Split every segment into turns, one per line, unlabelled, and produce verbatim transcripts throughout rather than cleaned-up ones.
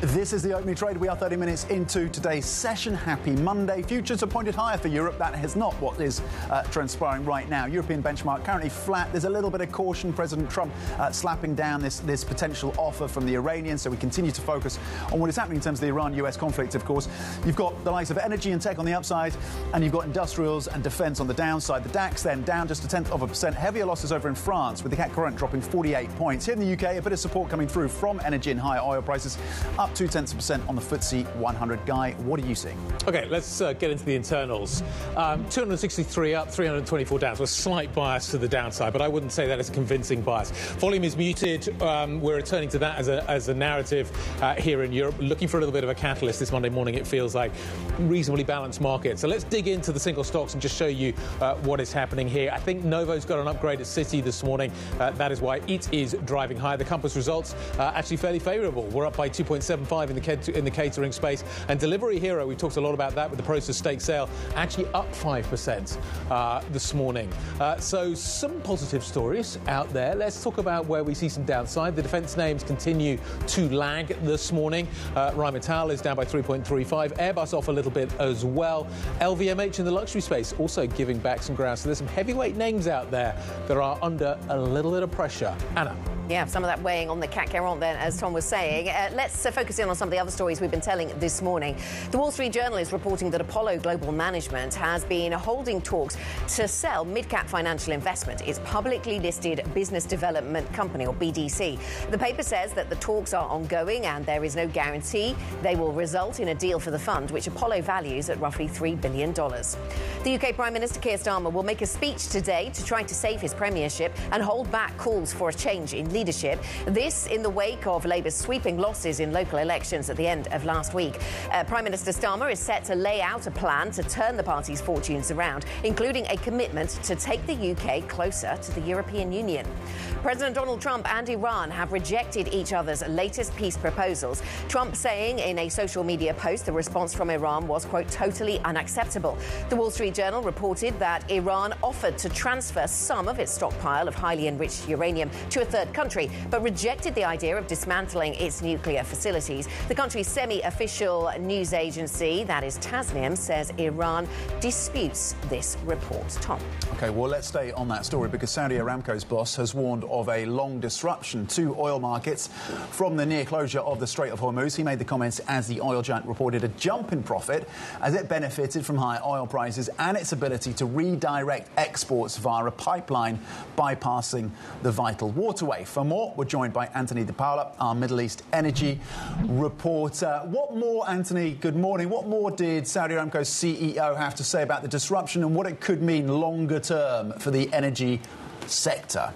This is the opening trade. We are thirty minutes into today's session. Happy Monday. Futures are pointed higher for Europe. That is not what is uh, transpiring right now. European benchmark currently flat. There's a little bit of caution. President Trump uh, slapping down this, this potential offer from the Iranians. So we continue to focus on what is happening in terms of the Iran U S conflict, of course. You've got the likes of energy and tech on the upside, and you've got industrials and defence on the downside. The DAX then down just a tenth of a percent. Heavier losses over in France, with the C A C current dropping forty-eight points. Here in the U K, a bit of support coming through from energy and higher oil prices, up two tenths of a percent on the F T S E one hundred. Guy, what are you seeing?
OK, let's uh, get into the internals. Um, two hundred sixty-three up, three hundred twenty-four down. So a slight bias to the downside, but I wouldn't say that is a convincing bias. Volume is muted. Um, we're returning to that as a, as a narrative uh, here in Europe. Looking for a little bit of a catalyst this Monday morning. It feels like reasonably balanced market. So let's dig into the single stocks and just show you uh, what is happening here. I think Novo's got an upgrade at Citi this morning. Uh, that is why it is driving higher. The Compass results uh, actually fairly favourable. We're up by two point seven five in the in the catering space, and Delivery Hero, we've talked a lot about that with the Prosus stake sale, actually up five percent uh, this morning. Uh, so some positive stories out there. Let's talk about where we see some downside. The defence names continue to lag this morning. Uh, Rheinmetall is down by three point three five. Airbus off a little bit as well. L V M H in the luxury space also giving back some ground. So there's some heavyweight names out there that are under a little bit of pressure. Anna.
Yeah, some of that weighing on the C A C Quarante then, as Tom was saying. Uh, let's uh, focus in on some of the other stories we've been telling this morning. The Wall Street Journal is reporting that Apollo Global Management has been holding talks to sell Midcap Financial Investment, its publicly listed business development company, or B D C. The paper says that the talks are ongoing and there is no guarantee they will result in a deal for the fund, which Apollo values at roughly three billion dollars. The U K Prime Minister Keir Starmer will make a speech today to try to save his premiership and hold back calls for a change in leadership. This in the wake of Labour's sweeping losses in local elections at the end of last week. Uh, Prime Minister Starmer is set to lay out a plan to turn the party's fortunes around, including a commitment to take the U K closer to the European Union. President Donald Trump and Iran have rejected each other's latest peace proposals. Trump saying in a social media post the response from Iran was, quote, totally unacceptable. The Wall Street Journal reported that Iran offered to transfer some of its stockpile of highly enriched uranium to a third country, but rejected the idea of dismantling its nuclear facilities. The country's semi-official news agency, that is Tasnim, says Iran disputes this report. Tom.
OK, well, let's stay on that story because Saudi Aramco's boss has warned of a long disruption to oil markets from the near closure of the Strait of Hormuz. He made the comments as the oil giant reported a jump in profit as it benefited from higher oil prices and its ability to redirect exports via a pipeline bypassing the vital waterway. For more, we're joined by Anthony De Paula, our Middle East energy reporter. What more, Anthony, good morning. What more did Saudi Aramco's C E O have to say about the disruption and what it could mean longer term for the energy sector?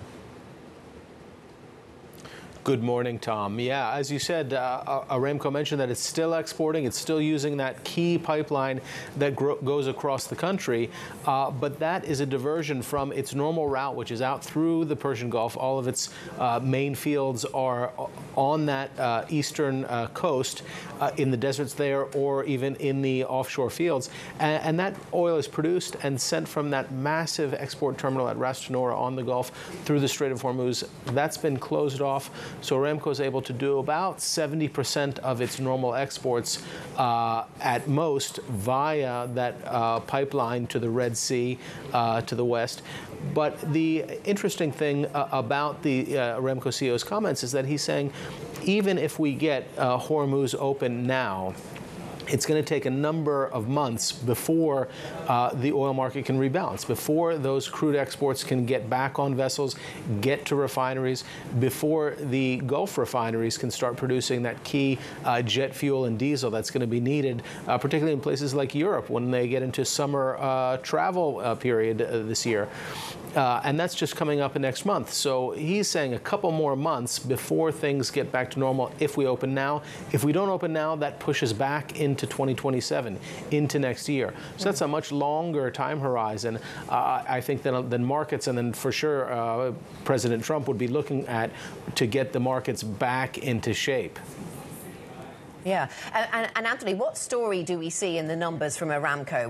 Good morning, Tom. Yeah, as you said, uh, Aramco mentioned that it's still exporting. It's still using that key pipeline that gro goes across the country. Uh, but that is a diversion from its normal route, which is out through the Persian Gulf. All of its uh, main fields are on that uh, eastern uh, coast, uh, in the deserts there, or even in the offshore fields. And, and that oil is produced and sent from that massive export terminal at Ras Tanura on the Gulf through the Strait of Hormuz. That's been closed off. So Aramco is able to do about seventy percent of its normal exports uh, at most via that uh, pipeline to the Red Sea uh, to the west. But the interesting thing uh, about the uh, Aramco C E O's comments is that he's saying even if we get uh, Hormuz open now, it's going to take a number of months before uh, the oil market can rebalance, before those crude exports can get back on vessels, get to refineries, before the Gulf refineries can start producing that key uh, jet fuel and diesel that's going to be needed, uh, particularly in places like Europe when they get into summer uh, travel uh, period uh, this year. Uh, and that's just coming up in next month. So he's saying a couple more months before things get back to normal if we open now. If we don't open now, that pushes back into twenty twenty-seven, into next year. So that's a much longer time horizon, uh, I think, than, than markets and then for sure uh, President Trump would be looking at to get the markets back into shape.
Yeah. And, and, and Anthony, what story do we see in the numbers from Aramco?